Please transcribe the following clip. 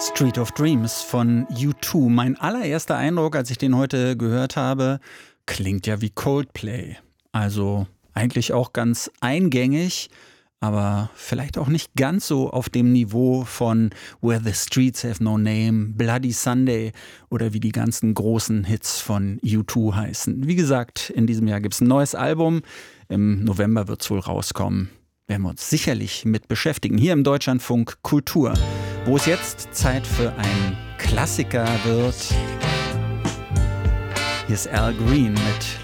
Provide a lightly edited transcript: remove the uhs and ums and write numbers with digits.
Street of Dreams von U2. Mein allererster Eindruck, als ich den heute gehört habe, klingt ja wie Coldplay. Also eigentlich auch ganz eingängig, aber vielleicht auch nicht ganz so auf dem Niveau von Where the Streets Have No Name, Bloody Sunday oder wie die ganzen großen Hits von U2 heißen. Wie gesagt, in diesem Jahr gibt es ein neues Album. Im November wird es wohl rauskommen. Werden wir uns sicherlich mit beschäftigen. Hier im Deutschlandfunk Kultur, wo es jetzt Zeit für einen Klassiker wird. Hier ist Al Green mit